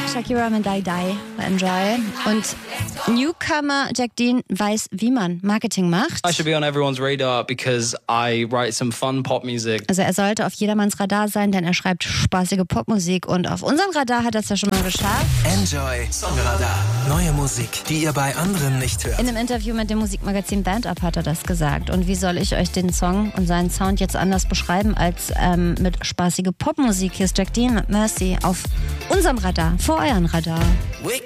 Shakira mit Die Die bei Enjoy. Und Newcomer Jack Dean weiß, wie man Marketing macht. I should be on everyone's radar because I write some fun pop music. Also er sollte auf jedermanns Radar sein, denn er schreibt spaßige Popmusik. Und auf unserem Radar hat er es ja schon mal geschafft. Enjoy Songradar. Neue Musik, die ihr bei anderen nicht hört. In einem Interview mit dem Musikmagazin Band Up hat er das gesagt. Und wie soll ich euch den Song und seinen Sound jetzt anders beschreiben als mit spaßige Popmusik? Hier ist Jack Dean mit Mercy auf unserem Radar, vor eurem Radar.